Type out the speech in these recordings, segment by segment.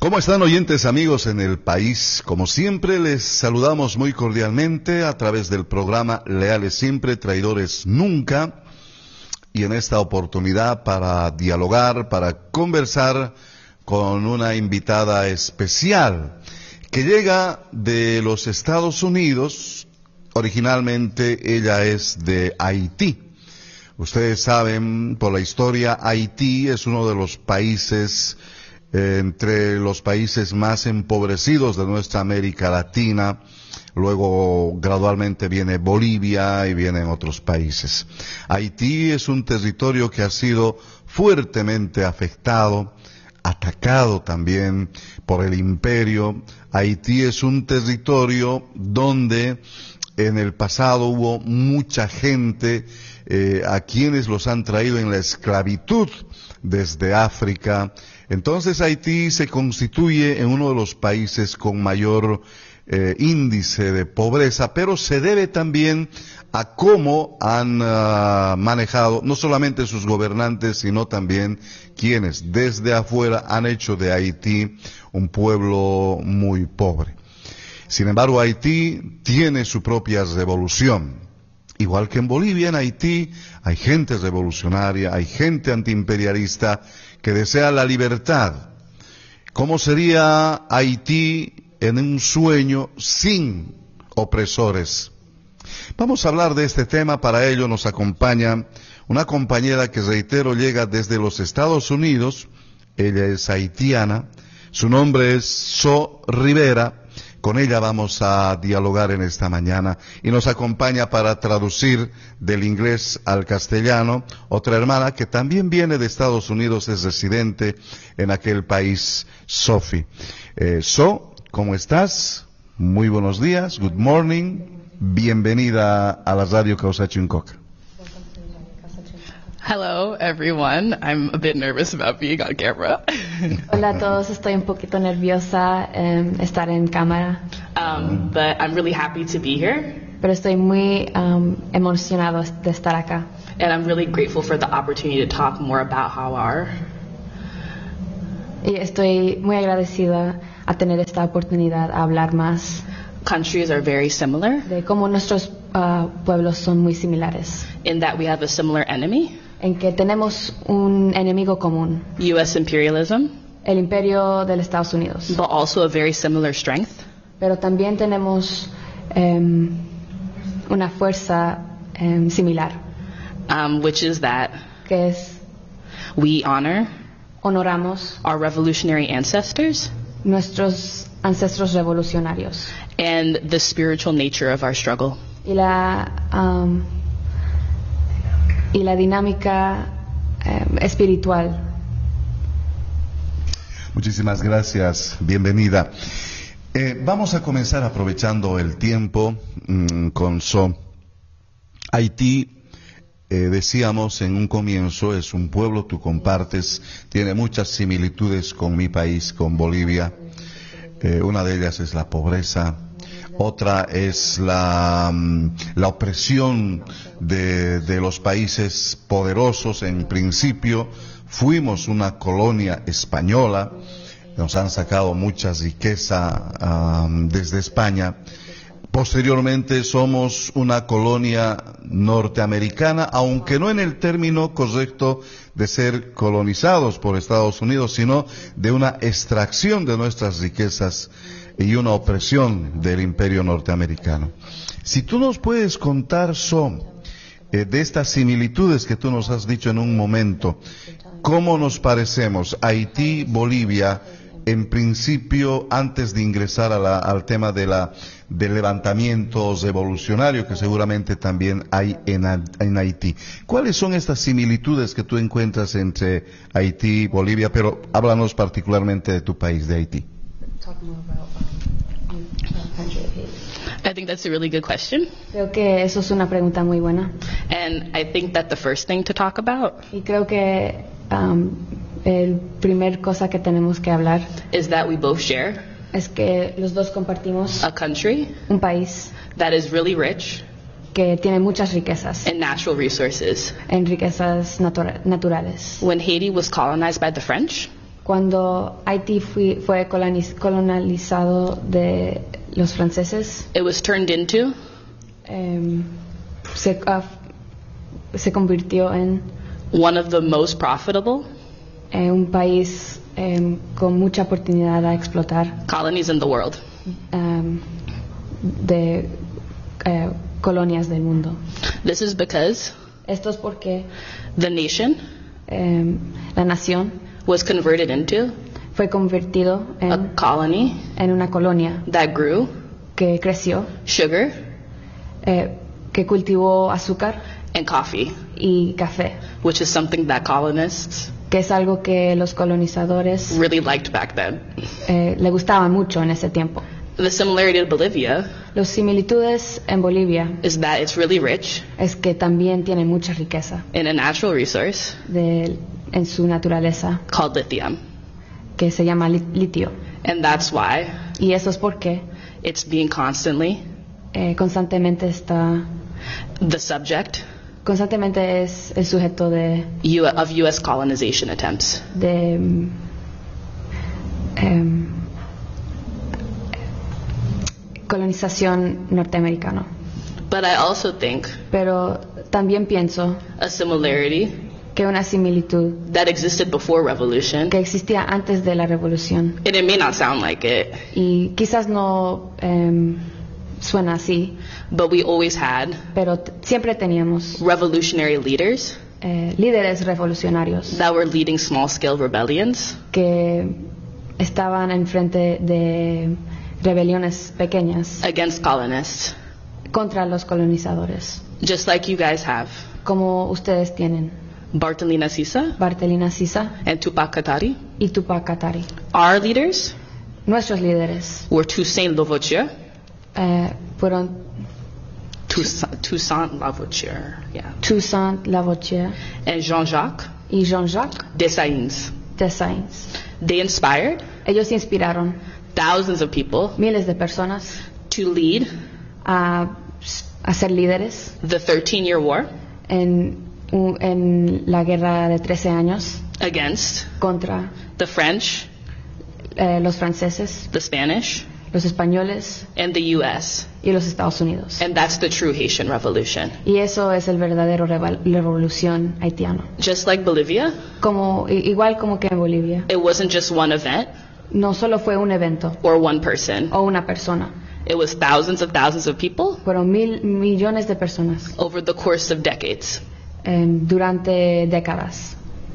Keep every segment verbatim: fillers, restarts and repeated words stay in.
¿Cómo están, oyentes amigos en el país? Como siempre, les saludamos muy cordialmente a través del programa Leales Siempre, Traidores Nunca. Y en esta oportunidad para dialogar, para conversar con una invitada especial que llega de los Estados Unidos. Originalmente ella es de Haití. Ustedes saben, por la historia, Haití es uno de los países, eh, entre los países más empobrecidos de nuestra América Latina. Luego, gradualmente viene Bolivia y vienen otros países. Haití es un territorio que ha sido fuertemente afectado, atacado también por el imperio. Haití es un territorio donde en el pasado hubo mucha gente eh, a quienes los han traído en la esclavitud desde África. Entonces Haití se constituye en uno de los países con mayor eh, índice de pobreza, pero se debe también a cómo han uh, manejado no solamente sus gobernantes, sino también quienes desde afuera han hecho de Haití un pueblo muy pobre. Sin embargo, Haití tiene su propia revolución. Igual que en Bolivia, en Haití hay gente revolucionaria, hay gente antiimperialista que desea la libertad. ¿Cómo sería Haití en un sueño sin opresores? Vamos a hablar de este tema. Para ello nos acompaña una compañera que, reitero, llega desde los Estados Unidos. Ella es haitiana. Su nombre es So Rivera. Con ella vamos a dialogar en esta mañana y nos acompaña para traducir del inglés al castellano otra hermana que también viene de Estados Unidos, es residente en aquel país, Sophie. Eh, So, ¿cómo estás? Muy buenos días, good morning, bienvenida a la radio Causachuncoca. Hello, everyone. I'm a bit nervous about being on camera. Hola a todos, estoy un poquito nerviosa um, estar en cámara. Um, but I'm really happy to be here. Pero estoy muy um, emocionado de estar acá. And I'm really grateful for the opportunity to talk more about how our Y estoy muy agradecida a tener esta oportunidad a hablar más countries are very similar de cómo nuestros uh, pueblos son muy similares. in that we have a similar enemy, En que tenemos un enemigo común, U S imperialism, el imperio de los Estados Unidos. but also a very similar strength, Pero también tenemos um, una fuerza um, similar, um, which is that que es we honor honoramos our revolutionary ancestors nuestros ancestros revolucionarios and the spiritual nature of our struggle. y la um, y la dinámica um, espiritual. Muchísimas gracias, bienvenida. Eh, vamos a comenzar aprovechando el tiempo mmm, con So. Haití, eh, decíamos en un comienzo, es un pueblo, tú compartes, tiene muchas similitudes con mi país, con Bolivia. Eh, una de ellas es la pobreza, otra es la, la opresión de, de los países poderosos. En principio fuimos una colonia española, nos han sacado mucha riqueza um, desde España. Posteriormente somos una colonia norteamericana, aunque no en el término correcto de ser colonizados por Estados Unidos, sino de una extracción de nuestras riquezas y una opresión del imperio norteamericano. Si tú nos puedes contar, So, eh, de estas similitudes que tú nos has dicho en un momento, ¿cómo nos parecemos Haití, Bolivia, en principio, antes de ingresar a la, al tema de la, del levantamiento revolucionario que seguramente también hay en, en Haití? ¿Cuáles son estas similitudes que tú encuentras entre Haití y Bolivia? Pero háblanos particularmente de tu país, de Haití. I think that's a really good question. Creo que eso es una pregunta muy buena And I think that the first thing to talk about y creo que um, el primer cosa que tenemos que hablar is that we both share es que los dos compartimos a country un país that is really rich que tiene muchas riquezas, in natural resources. en riquezas natura- naturales. When Haiti was colonized by the French, Cuando Haití fui- fue coloniz- colonizado de los franceses, it was turned into em, se, ah, se convirtió en one of the most profitable eh, un país em, con mucha oportunidad a explotar colonies in the world. em, de eh, colonias del mundo. This is because Esto es porque the nation em, la nación was converted into fue convertido a en, colony en una colonia that grew que creció, sugar eh, que cultivó azúcar and coffee, y café, which is something that colonists que es algo que los colonizadores really liked back then. eh, le gustaba mucho en ese tiempo. The similarity to Bolivia Las similitudes en Bolivia is that it's really rich es que también tiene mucha riqueza in a natural resource de, en su naturaleza, called lithium. que se llama li- litio. And that's why Y eso es porque it's being constantly eh, constantemente está, the subject constantemente es el sujeto de, U- of U S colonization attempts. de mm, em, colonización norteamericana. But I also think Pero también pienso a similarity que una similitud that existed before revolution, que existía antes de la revolución, and it may not sound like it, y quizás no em, suena así, but we always had pero t- siempre teníamos revolutionary leaders eh, líderes revolucionarios that were leading small-scale rebellions que estaban enfrente de rebeliones pequeñas against colonists, contra los colonizadores, just like you guys have. como ustedes tienen Bartolina Sisa Bartolina Sisa and Tupac Katari. y Tupac Katari. Our leaders Nuestros líderes were Toussaint Louverture, eh, fueron Toussaint, Toussaint Louverture, yeah, Toussaint Louverture and Jean-Jacques y Jean-Jacques Dessalines. Dessalines. They inspired Ellos inspiraron thousands of people miles de personas to lead a, a ser líderes the thirteen-year war en, un- en la guerra de trece años against contra the French, eh, los franceses, the Spanish, los españoles and the U S y los Estados Unidos. And that's the true Haitian revolution. Y eso es el verdadero reval- revolución haitiano. Just like Bolivia, Como, i- igual como que en Bolivia, it wasn't just one event no solo fue un evento or one person. o una persona, It was thousands of thousands of people fueron mil millones de personas over the course of decades. eh, durante décadas.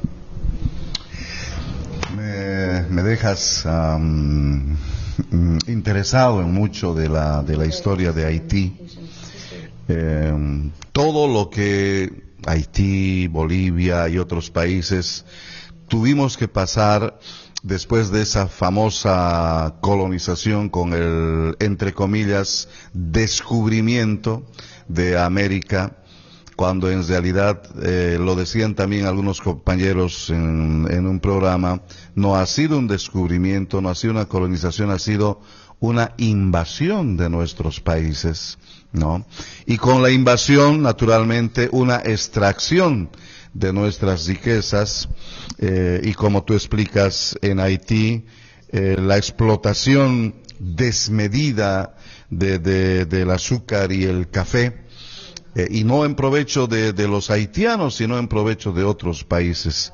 Me, me dejas am, mm, interesado en mucho de la, de la historia de Haití. Eh, todo lo que Haití, Bolivia y otros países tuvimos que pasar después de esa famosa colonización con el, entre comillas, descubrimiento de América, cuando en realidad, eh, lo decían también algunos compañeros en, en un programa, no ha sido un descubrimiento, no ha sido una colonización, ha sido una invasión de nuestros países, ¿no? Y con la invasión, naturalmente, una extracción de nuestras riquezas, eh, y como tú explicas en Haití, eh, la explotación desmedida de, de, del azúcar y el café, eh, y no en provecho de, de los haitianos, sino en provecho de otros países.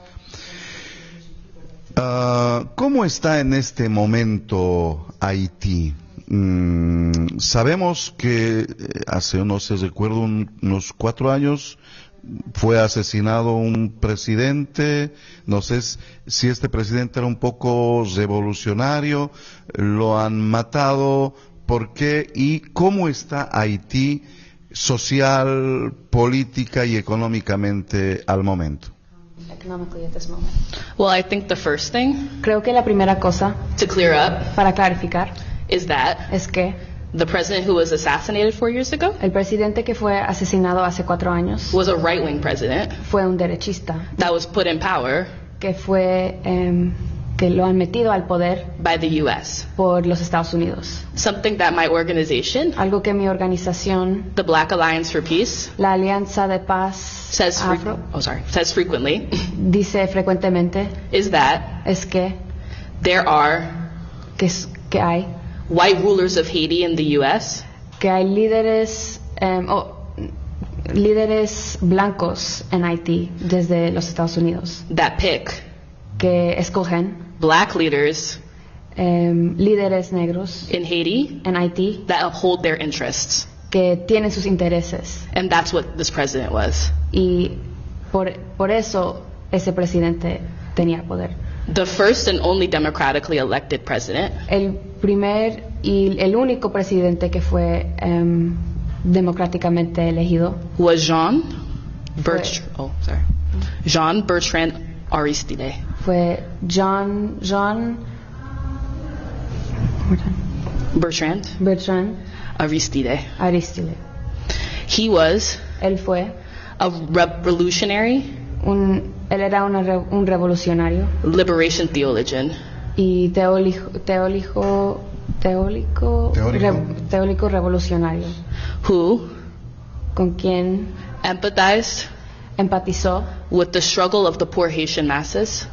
Uh, ¿Cómo está en este momento Haití? Mm, sabemos que eh, hace, no sé, recuerdo un, unos cuatro años fue asesinado un presidente, no sé si este presidente era un poco revolucionario, lo han matado, ¿por qué? ¿Y cómo está Haití social, política y económicamente al momento? Well, I think the first thing Creo que la primera cosa to clear up para clarificar is that es que the president who was assassinated four years ago el presidente que fue asesinado hace cuatro años was a right-wing president fue un derechista that was put in power que fue em, que lo han metido al poder by the U S. por los Estados Unidos. Something that my organization, Algo que mi organización, the Black Alliance for Peace, la Alianza de Paz says fre- Afro, oh sorry says frequently dice frecuentemente is that es que there are que, es- que hay, white rulers of Haiti in the U S que hay líderes, em, o líderes blancos en Haití desde los Estados Unidos that pick que escogen black leaders em, líderes negros in Haiti en Haití that uphold their interests. que tienen sus intereses And that's what this president was. y por, por eso ese presidente tenía poder. The first and only democratically elected president El primer y el único presidente que fue em, democráticamente elegido was Jean Bertrand, oh, sorry. Jean Bertrand Aristide. fue John John Bertrand Bertrand Aristide. Aristide. He was Él fue a revolutionary un él era una re- un revolucionario liberation theologian y teólico teólico teólico Teórico. re- teólico revolucionario who con quien empathized empatizó with the struggle of the poor Haitian masses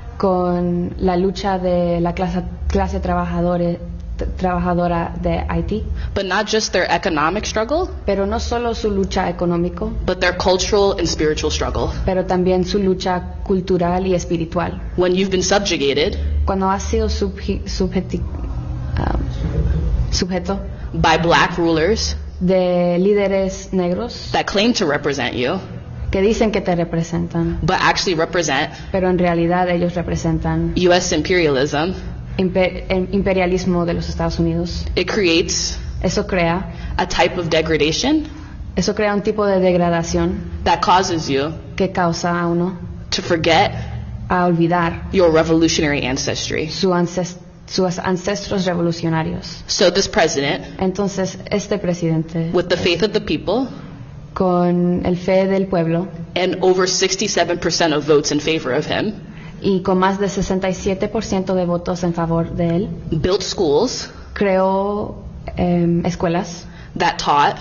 con la lucha de la clase clase trabajadores t- trabajadora de Haití, but not just their economic struggle, pero no solo su lucha económico, but their cultural and spiritual struggle. pero también su lucha cultural y espiritual. When you've been subjugated Cuando has sido subji- subjeti- um, sujeto by black rulers de líderes negros that claim to represent you, que dicen que te representan, but actually represent pero en realidad ellos representan U S imperialism, imper- el imperialismo de los Estados Unidos. it creates Eso crea, a type of degradation eso crea un tipo de degradación that causes you que causa a uno to forget a olvidar your revolutionary ancestry. su ances- sus ancestros revolucionarios. So this president, Entonces, este presidente, with the faith of the people con el fe del pueblo and over sixty-seven percent of votes in favor of him, y con más de sesenta y siete por ciento de votos en favor de él, built schools creó em, escuelas that taught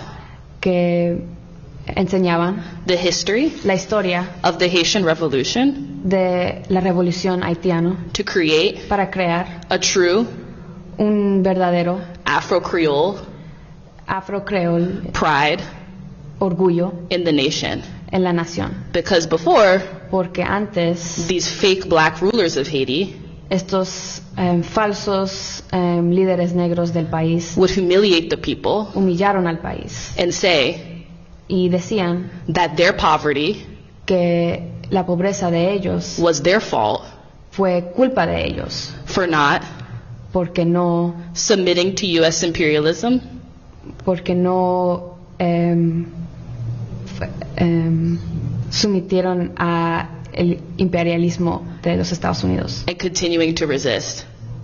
que enseñaban the history la historia of the Haitian Revolution de la revolución haitiana to create para crear a true un verdadero Afro-Creole afro-creol pride orgullo in the nation. en la nación. Because before, Porque antes these fake black rulers of Haiti estos em, falsos em, líderes negros del país would humiliate the people humillaron al país and say y decían that their poverty que la pobreza de ellos was their fault fue culpa de ellos for not porque no submitting to U S imperialism porque no em, f- em, sometieron a el imperialismo de los Estados Unidos and continuing to resist.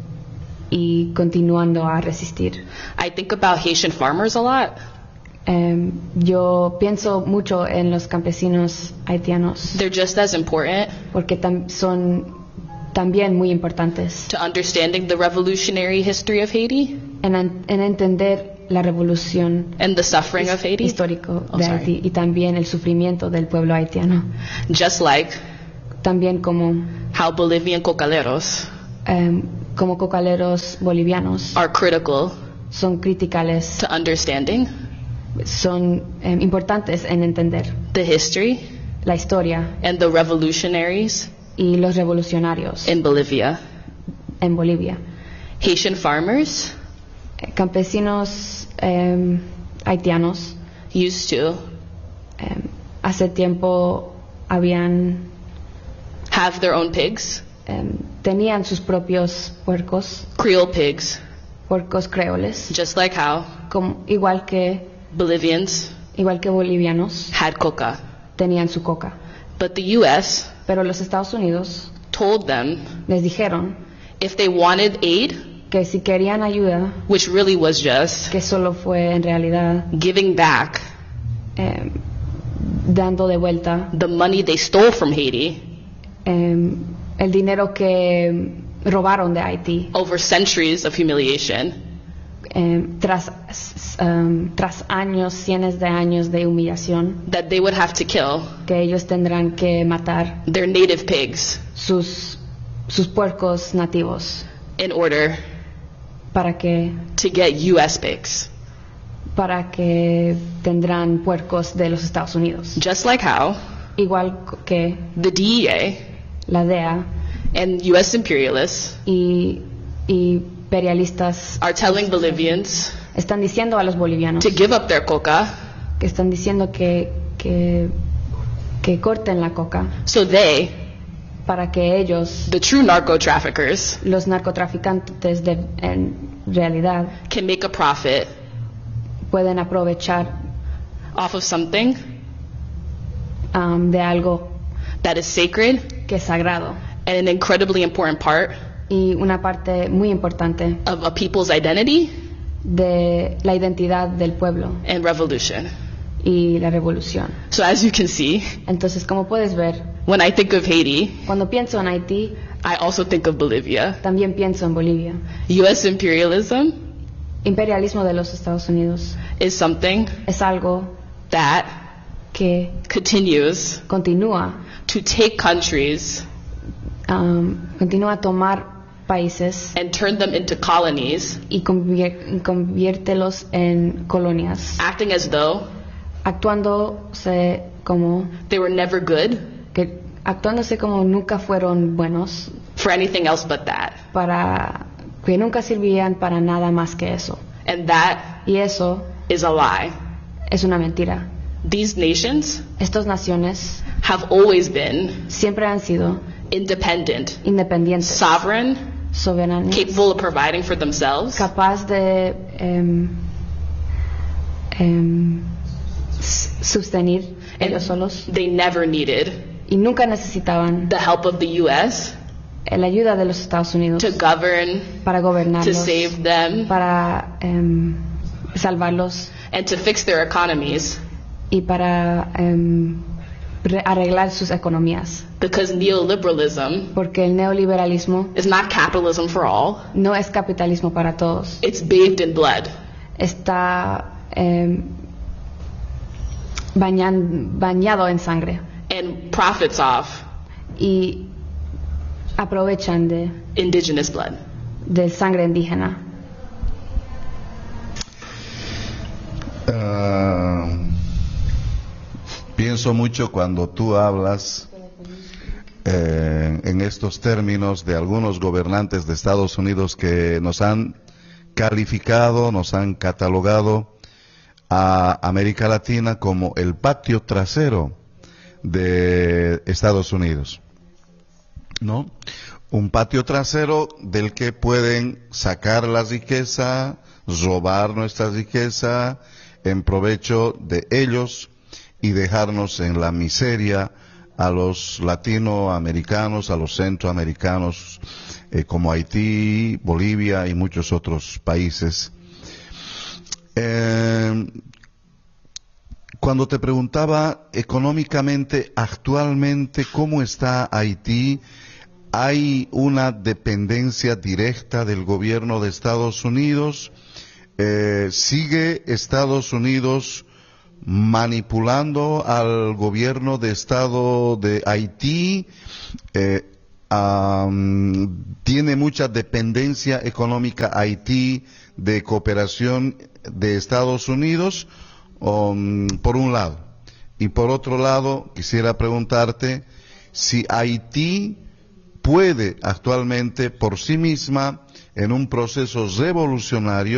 y continuando a resistir. I think about Haitian farmers a lot. Em, yo pienso mucho en los campesinos haitianos They're just as important porque tam- son también muy importantes to understanding the revolutionary history of Haiti en, an- en entender la revolución and the suffering of Haiti, histórico Oh, de sorry. Haití y también el sufrimiento del pueblo haitiano, just like también como how Bolivian cocaleros em, como cocaleros bolivianos are critical son criticales, to understanding son em, importantes en entender the history la historia and the revolutionaries y los revolucionarios in Bolivia. en Bolivia. Haitian farmers Eh, Campesinos em, haitianos used to em, hace tiempo habían have their own pigs, em, tenían sus propios puercos, Creole pigs, puercos creoles, just like how como, igual que Bolivians igual que bolivianos had coca. tenían su coca. But the U S Pero los Estados Unidos told them les dijeron if they wanted aid, que si querían ayuda, which really was just que solo fue en realidad giving back em, dando de vuelta the money they stole from Haiti em, el dinero que robaron de Haití over centuries of humiliation, em, tras, s- em, tras años, cientos de años de humillación, that they would have to kill que ellos tendrán que matar their native pigs sus sus puercos nativos in order para que to get U S pigs. para que tendrán puercos de los Estados Unidos. Just like how Igual que the D E A la D E A and U S imperialists y, y imperialistas are telling Bolivians están diciendo a los bolivianos to give up their coca que están diciendo que, que, que corten la coca so they, para que ellos, the true narco traffickers, los narcotraficantes de, en realidad, can make a profit pueden aprovechar off of something um, de algo that is sacred que es sagrado and an incredibly important part y una parte muy importante of a people's identity de la identidad del pueblo and revolution. y la revolución. So as you can see, Entonces, como puedes ver, when I think of Haiti, cuando pienso en Haití, I also think of Bolivia. también pienso en Bolivia. U S imperialism Imperialismo de los Estados Unidos is something es algo that que continues continúa, to take countries um, continúa a tomar países and turn them into colonies, y convier- conviértelos en colonias, acting as though actuándose como they were never good que actuándose como nunca fueron buenos, for anything else but that. para que nunca sirvían para nada más que eso. And that Y eso is a lie. es una mentira. These nations Estas naciones have always been siempre han sido independent, independientes, sovereign, soberanas, capable of providing for themselves, capaz de em, em, s- sostener ellos solos they never needed y nunca necesitaban the help of the U S la ayuda de los Estados Unidos to govern, para to gobernarlos, save them, para em, salvarlos and to fix their economies, y para em, re- arreglar sus economías, because neoliberalism porque el neoliberalismo is not capitalism for all. no es capitalismo para todos, It's bathed in blood. está em, bañan- bañado en sangre And profits off y aprovechan de, indigenous blood. de sangre indígena. Ah, pienso mucho cuando tú hablas eh, en estos términos de algunos gobernantes de Estados Unidos que nos han calificado, nos han catalogado a América Latina como el patio trasero de Estados Unidos, ¿no? Un patio trasero del que pueden sacar la riqueza, robar nuestra riqueza en provecho de ellos y dejarnos en la miseria a los latinoamericanos, a los centroamericanos, eh, como Haití, Bolivia y muchos otros países. Eh, cuando te preguntaba económicamente, actualmente, ¿cómo está Haití? ¿Hay una dependencia directa del gobierno de Estados Unidos? Eh, ¿Sigue Estados Unidos manipulando al gobierno de Estado de Haití? Eh, um, ¿Tiene mucha dependencia económica Haití de cooperación de Estados Unidos? Um, por un lado. Y por otro lado, quisiera preguntarte si Haití puede actualmente por sí misma, en un proceso revolucionario,